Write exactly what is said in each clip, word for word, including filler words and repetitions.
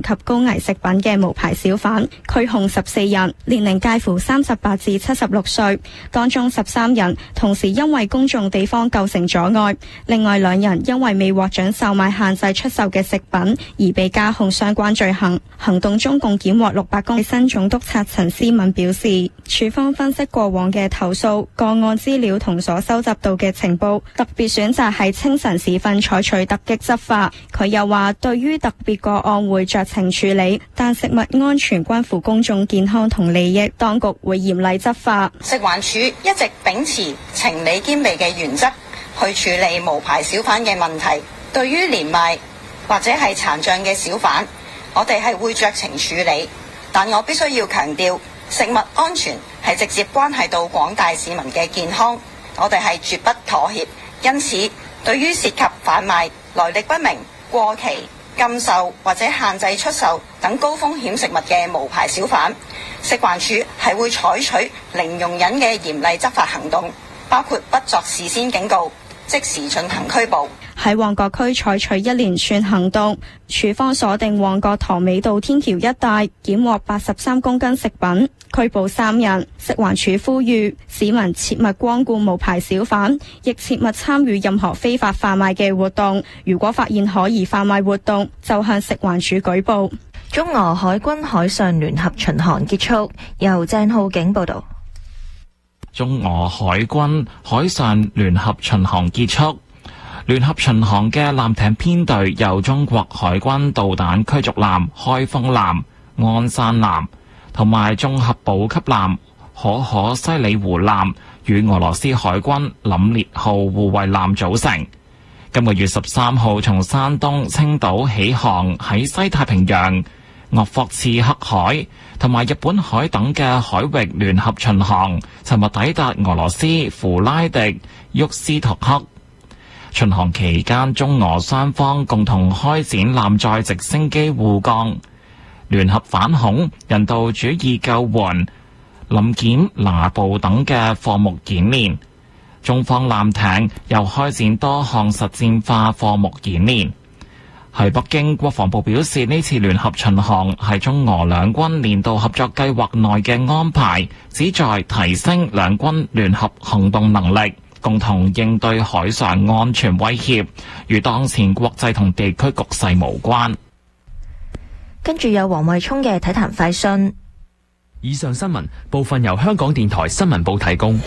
及高危食品嘅無牌小販，拘控十四人，年齡介乎三十八至七十六歲，當中十三人同時因為公眾地方構成阻礙，另外兩人因為未獲准售賣限制出售嘅食品而被加控相關罪行。行動中共檢獲六百公斤。新總督察陳思敏表示，處方分析過往嘅投訴個案資料同所收集到嘅情報，特別選擇喺清晨時分採取突擊執法。佢又話，對於特別個案會酌情處理，但食物安全關乎公眾健康同利益，當局會嚴厲執法。 食環署一直秉持情理兼備嘅原則去處理無牌小販嘅問題。對於連賣或者係殘障嘅小販，我哋係會酌情處理，但我必須要強調，食物安全係直接關係到廣大市民嘅健康，我哋係絕不妥協。因此，對於涉及販賣來歷不明、過期、禁售或者限制出售等高風險食物嘅無牌小販，食環署係會採取零容忍嘅嚴厲執法行動，包括不作事先警告，即時進行拘捕。 喺旺角區採取一連串行動，署方鎖定旺角塘尾道天橋一帶，檢獲八十三公斤食品，拘捕三人。食環署呼籲市民切勿光顧無牌小販，亦切勿參與任何非法販賣嘅活動。如果發現可疑販賣活動，就向食環署舉報。 中俄海軍海上聯合巡航結束，由鄭浩景報道。 中俄海軍海上聯合巡航結束。聯合巡航嘅艦艇編隊由中國海軍導彈驅逐艦開封艦、鞍山艦同埋綜合補給艦可可西里湖艦與俄羅斯海軍凛烈號護衛艦組成。今個月十三號從山東青島起航，喺西太平洋、鄂霍次克海同埋日本海等嘅海域聯合巡航，尋日抵達俄羅斯弗拉迪沃斯托克。巡航期間，中俄雙方共同開展艦載直升機護降、聯合反恐、人道主義救援、臨檢拿捕等嘅項目演練。中方艦艇又開展多項實戰化項目演練。喺北京，國防部表示，呢次聯合巡航係中俄兩軍年度合作計劃內嘅安排，旨在提升兩軍聯合行動能力，共同應對海上安全威脅，與當前國際同地區局勢無關。 跟住有黃慧聰嘅體壇快訊。 以上新聞部分由香港電台新聞部提供。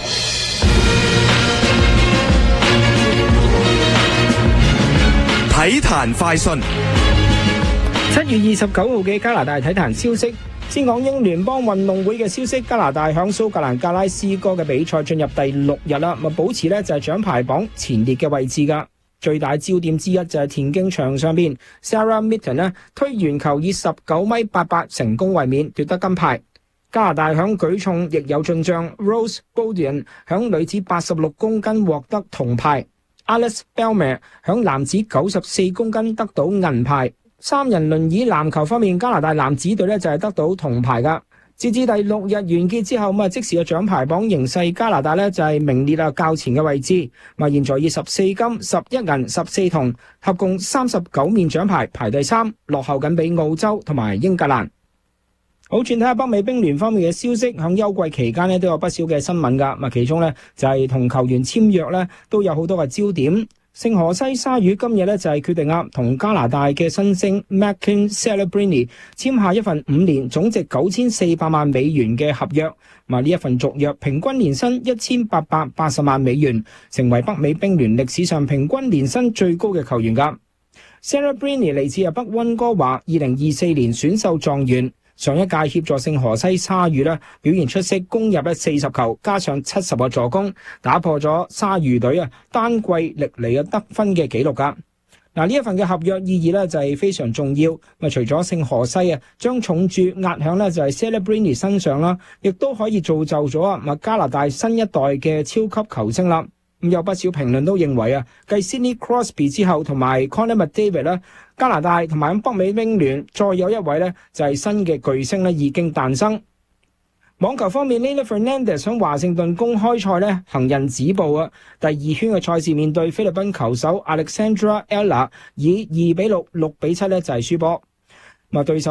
體壇快訊。 七月二十九號嘅加拿大體壇消息。先講英聯邦運動會嘅消息，加拿大響蘇格蘭格拉斯哥嘅比賽進入第六日啦，咪保持呢就係獎牌榜前列嘅位置噶。最大焦點之一就係田徑場上邊 ，Sarah Mitten 呢推圓球以十九米八八成功衛冕奪得金牌。加拿大響舉重亦有進賬 ，Rose Bodian 響女子八十六公斤獲得銅牌 ，Alice Belmer 響男子九十四公斤得到銀牌。三人輪椅籃球方面，加拿大男子隊呢就係得到銅牌噶。截至第六日完結之後，咁啊即時嘅獎牌榜形勢，加拿大呢就係名列啊較前嘅位置。咁啊現在以十四金、十一銀、十四銅，合共三十九面獎牌排第三，落後緊俾澳洲同埋英格蘭。好，轉睇下北美冰聯方面嘅消息，響休季期間呢都有不少嘅新聞噶。咁啊其中呢就係同球員簽約呢都有好多嘅焦點。聖荷西鯊魚今日咧就係決定啊，同加拿大嘅新星 Mackin Celebrini 簽下一份五年總值九千四百萬美元嘅合約。咁啊呢一份續約平均年薪一千八百八十萬美元，成為北美冰聯歷史上平均年薪最高嘅球員噶。Celebrini 嚟自啊北溫哥華，二零二四年選秀狀元。上一屆協助聖荷西鯊魚咧表現出色，攻入咧四十球，加上七十個助攻，打破咗鯊魚隊啊單季歷嚟嘅得分嘅紀錄噶。嗱呢一份嘅合約意義咧就係非常重要。咁除咗聖荷西啊將重注壓響咧就係 Celebrini 身上啦，亦都可以造就咗啊加拿大新一代嘅超級球星啦。咁有不少評論都認為啊，繼 Sidney Crosby 之後同埋 Connor McDavid 啦，加拿大同埋北美冰聯再有一位咧就係新嘅巨星咧已經誕生。網球方面 Leylah Fernandez 喺華盛頓公開賽咧行人止步啊，第二圈嘅賽事面對菲律賓球手 Alexandra Ella 以二比六、六比七咧就係輸波。咁啊對手